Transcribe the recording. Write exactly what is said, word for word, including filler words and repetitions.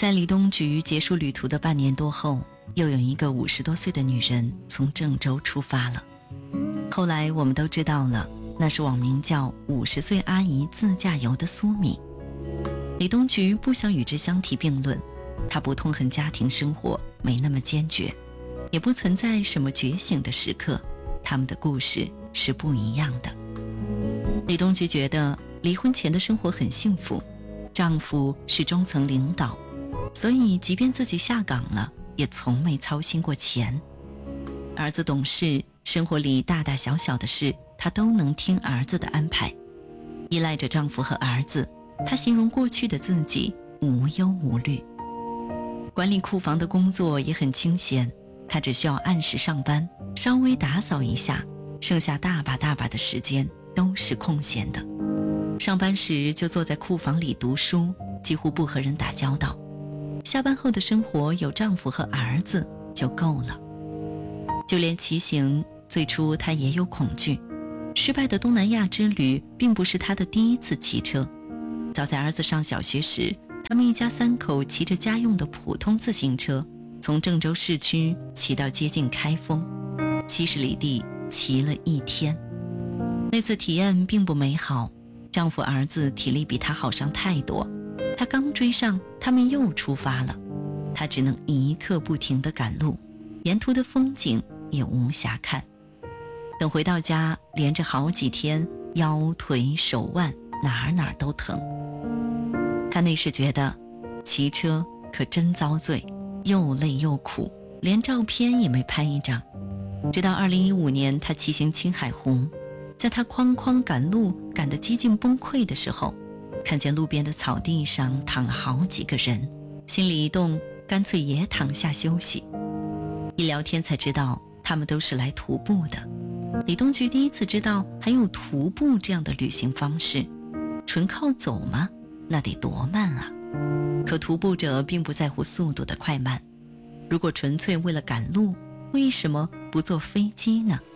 在李东菊结束旅途的半年多后，又有一个五十多岁的女人从郑州出发了。后来我们都知道了，那是网名叫五十岁阿姨自驾游的苏米。李东菊不想与之相提并论，她不痛恨家庭生活，没那么坚决，也不存在什么觉醒的时刻，他们的故事是不一样的。李东菊觉得离婚前的生活很幸福，丈夫是中层领导，所以即便自己下岗了，也从没操心过钱。儿子懂事，生活里大大小小的事她都能听儿子的安排，依赖着丈夫和儿子，她形容过去的自己无忧无虑。管理库房的工作也很清闲，她只需要按时上班，稍微打扫一下，剩下大把大把的时间都是空闲的。上班时就坐在库房里读书，几乎不和人打交道。下班后的生活有丈夫和儿子就够了。就连骑行，最初她也有恐惧。失败的东南亚之旅并不是她的第一次骑车。早在儿子上小学时，他们一家三口骑着家用的普通自行车，从郑州市区骑到接近开封，七十里地骑了一天。那次体验并不美好，丈夫儿子体力比她好上太多，她刚追上，他们又出发了，她只能一刻不停地赶路，沿途的风景也无暇看。等回到家，连着好几天，腰腿手腕哪儿哪儿都疼。她那时觉得骑车可真遭罪，又累又苦，连照片也没拍一张。直到二零一五年，她骑行青海湖，在她哐哐赶路赶得几近崩溃的时候，看见路边的草地上躺了好几个人，心里一动，干脆也躺下休息。一聊天才知道他们都是来徒步的。李东菊第一次知道还有徒步这样的旅行方式，纯靠走吗？那得多慢啊！可徒步者并不在乎速度的快慢，如果纯粹为了赶路，为什么不坐飞机呢？